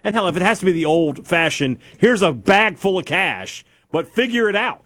And hell, if it has to be the old-fashioned, here's a bag full of cash, but figure it out.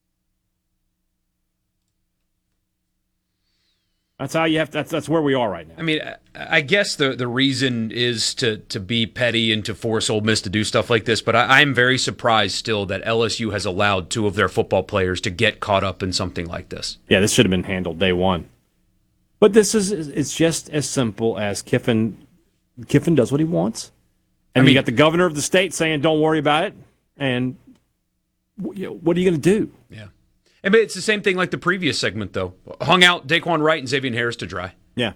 That's how you have. That's where we are right now. I mean, I guess the reason is to be petty and to force Ole Miss to do stuff like this. But I'm very surprised still that LSU has allowed 2 of their football players to get caught up in something like this. Yeah, this should have been handled day one. But it's just as simple as Kiffin does what he wants, and you got the governor of the state saying, "Don't worry about it." And what are you going to do? Yeah. I mean, it's the same thing like the previous segment, though. Hung out Daquan Wright and Xavier Harris to dry. Yeah.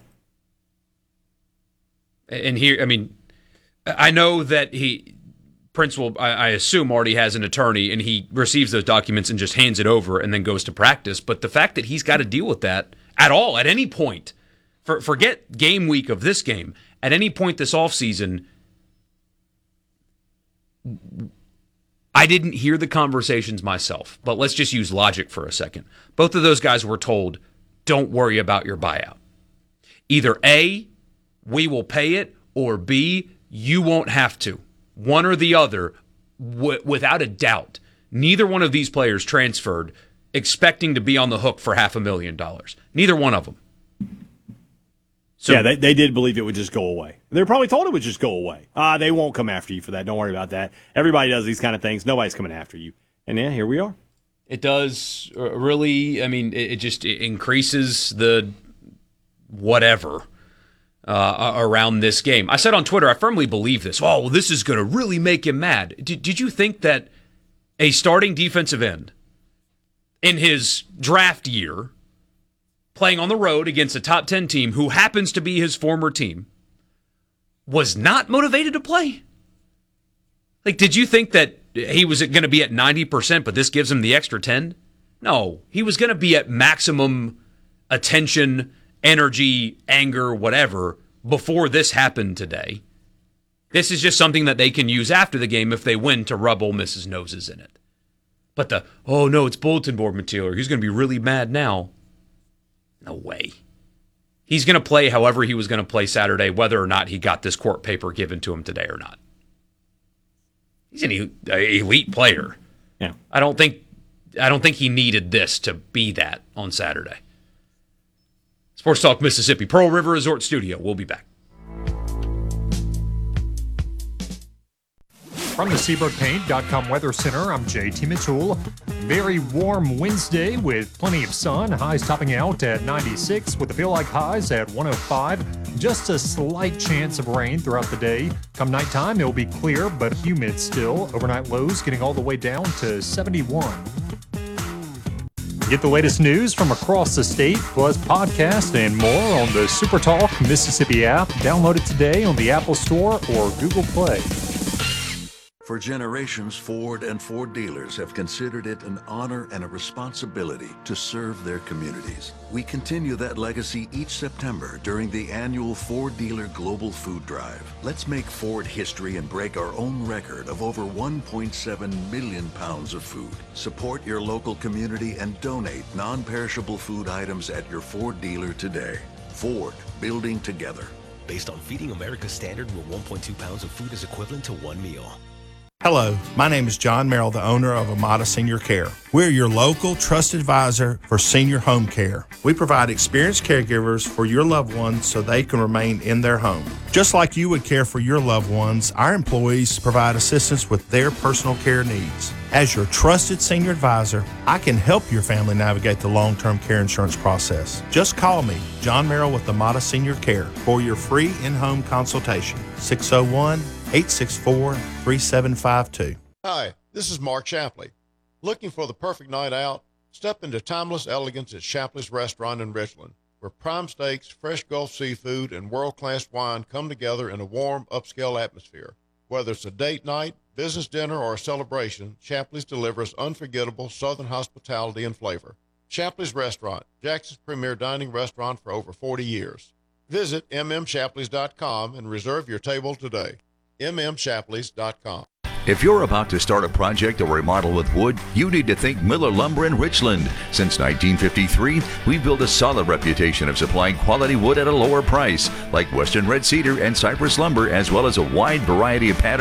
And here, I mean, I know that Prince will, I assume, already has an attorney, and he receives those documents and just hands it over and then goes to practice. But the fact that he's got to deal with that at all, at any point, forget game week of this game, at any point this offseason, I didn't hear the conversations myself, but let's just use logic for a second. Both of those guys were told, don't worry about your buyout. Either A, we will pay it, or B, you won't have to. One or the other, without a doubt. Neither one of these players transferred expecting to be on the hook for $500,000. Neither one of them. So, yeah, they did believe it would just go away. They were probably told it would just go away. They won't come after you for that. Don't worry about that. Everybody does these kind of things. Nobody's coming after you. And yeah, here we are. It does really, I mean, it just increases the whatever around this game. I said on Twitter, I firmly believe this. Oh, well, this is going to really make him mad. Did you think that a starting defensive end in his draft year, playing on the road against a top 10 team who happens to be his former team, was not motivated to play? Like, did you think that he was going to be at 90%, but this gives him the extra 10? No, he was going to be at maximum attention, energy, anger, whatever, before this happened today. This is just something that they can use after the game if they win to rub Ole Miss's noses in it. But oh no, it's bulletin board material. He's going to be really mad now. No way. He's going to play however he was going to play Saturday, whether or not he got this court paper given to him today or not. He's an elite player. Yeah. I don't think he needed this to be that on Saturday. Sports Talk Mississippi, Pearl River Resort Studio. We'll be back. From the SeabrookPaint.com Weather Center, I'm JT Mitchell. Very warm Wednesday with plenty of sun. Highs topping out at 96 with the feel-like highs at 105. Just a slight chance of rain throughout the day. Come nighttime, it'll be clear but humid still. Overnight lows getting all the way down to 71. Get the latest news from across the state, plus podcasts and more on the SuperTalk Mississippi app. Download it today on the Apple Store or Google Play. For generations, Ford and Ford dealers have considered it an honor and a responsibility to serve their communities. We continue that legacy each September during the annual Ford Dealer Global Food Drive. Let's make Ford history and break our own record of over 1.7 million pounds of food. Support your local community and donate non-perishable food items at your Ford dealer today. Ford, building together. Based on Feeding America standard, where 1.2 pounds of food is equivalent to one meal. Hello, my name is John Merrill, the owner of Amada Senior Care. We're your local trusted advisor for senior home care. We provide experienced caregivers for your loved ones so they can remain in their home. Just like you would care for your loved ones, our employees provide assistance with their personal care needs. As your trusted senior advisor, I can help your family navigate the long-term care insurance process. Just call me, John Merrill with Amada Senior Care, for your free in-home consultation. 601-864-3752. Hi, this is Mark Shapley. Looking for the perfect night out? Step into timeless elegance at Shapley's Restaurant in Richland, where prime steaks, fresh Gulf seafood, and world-class wine come together in a warm, upscale atmosphere. Whether it's a date night, business dinner, or a celebration, Shapley's delivers unforgettable Southern hospitality and flavor. Shapley's Restaurant, Jackson's premier dining restaurant for over 40 years. Visit mmshapleys.com and reserve your table today. mmshapleys.com. If you're about to start a project or remodel with wood, you need to think Miller Lumber in Richland. Since 1953, we've built a solid reputation of supplying quality wood at a lower price, like Western Red Cedar and Cypress Lumber, as well as a wide variety of patterns